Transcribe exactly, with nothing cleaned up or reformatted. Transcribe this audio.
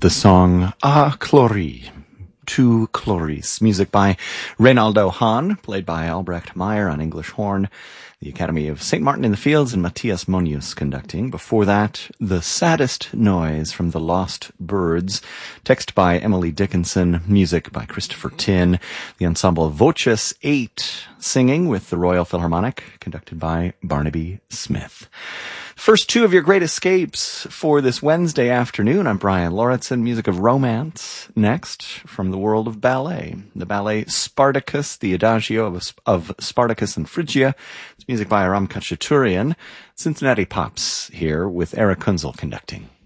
the song A Chlori, to Chloris, music by Reynaldo Hahn, played by Albrecht Meyer on English horn, the Academy of Saint Martin in the Fields and Matthias Monius conducting. Before that, The Saddest Noise from The Lost Birds, text by Emily Dickinson, music by Christopher Tin, the ensemble Voces eight, singing with the Royal Philharmonic, conducted by Barnaby Smith. First two of your great escapes for this Wednesday afternoon. I'm Brian Lauritsen, music of romance. Next, from the world of ballet, the ballet Spartacus, the Adagio of, of Spartacus and Phrygia. It's music by Aram Khachaturian. Cincinnati Pops here with Eric Kunzel conducting.